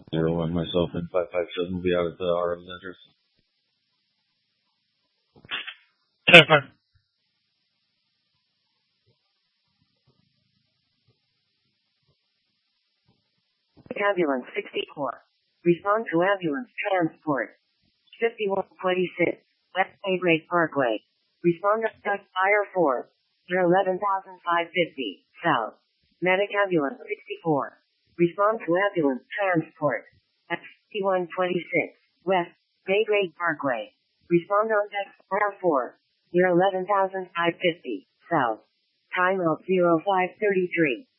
01 myself and 557 will be out at the RO's address. 10-5. Ambulance 64. Respond to ambulance transport. 5126. West Daybreak Parkway. Respond to fire 4. 11,550. South. Medic ambulance 64. Respond to ambulance transport. At 5126. West Daybreak Parkway. Respond on deck fire 4. 11,550. South. Time of 0533.